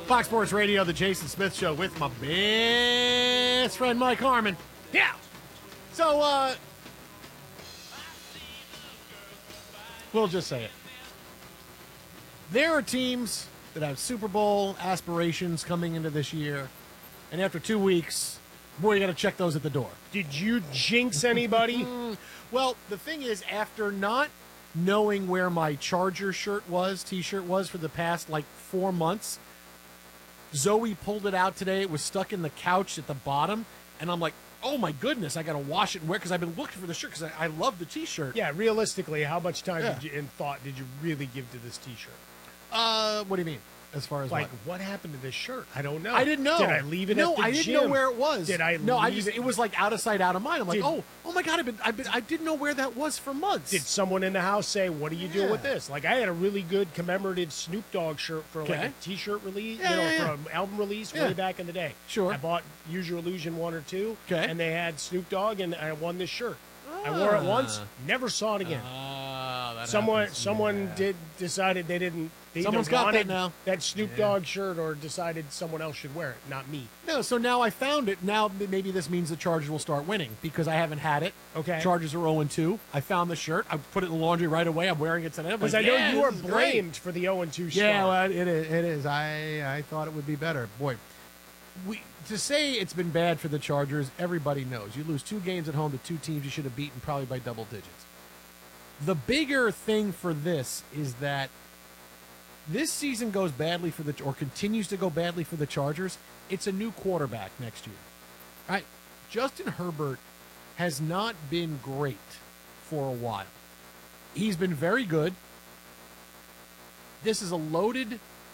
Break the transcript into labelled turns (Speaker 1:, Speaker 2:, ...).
Speaker 1: Fox Sports Radio, the Jason Smith Show with my best friend Mike Harmon. Yeah. So, we'll just say it. There are teams that have Super Bowl aspirations coming into this year, and after 2 weeks, boy, you got to check those at the door.
Speaker 2: Did you jinx anybody?
Speaker 1: Well, the thing is, after not knowing where my Charger T-shirt was for the past, 4 months, Zoe pulled it out today. It was stuck in the couch at the bottom, and I'm like, oh, my goodness, I got to wash it and wear it because I've been looking for the shirt because I love the T-shirt.
Speaker 2: Yeah, realistically, how much time and thought did you really give to this T-shirt?
Speaker 1: What do you mean? As far as
Speaker 2: what happened to this shirt? I don't know.
Speaker 1: I didn't know.
Speaker 2: Did I leave it at the gym?
Speaker 1: No, I didn't know where it was.
Speaker 2: Did I
Speaker 1: No,
Speaker 2: leave
Speaker 1: it was out of sight, out of mind. I'm like, oh my God, I didn't know where that was for months.
Speaker 2: Did someone in the house say, what are you doing with this? I had a really good commemorative Snoop Dogg shirt for a T-shirt release, for an album release way back in the day.
Speaker 1: Sure.
Speaker 2: I bought Use Your Illusion 1 or 2, and they had Snoop Dogg, and I won this shirt. I wore it once, never saw it again. Someone decided they didn't.
Speaker 1: Someone's got that now.
Speaker 2: That Snoop Dogg shirt, or decided someone else should wear it, not me.
Speaker 1: No, so now I found it. Now maybe this means the Chargers will start winning because I haven't had it.
Speaker 2: Okay.
Speaker 1: Chargers are 0-2. I found the shirt. I put it in the laundry right away. I'm wearing it today.
Speaker 2: Because I know you are blamed for the 0-2 start.
Speaker 1: Yeah, well, it is. I thought it would be better. Boy, to say it's been bad for the Chargers, everybody knows. You lose 2 games at home to 2 teams you should have beaten probably by double digits. The bigger thing for this is that this season goes badly or continues to go badly for the Chargers. It's a new quarterback next year. All right? Justin Herbert has not been great for a while. He's been very good. This is a loaded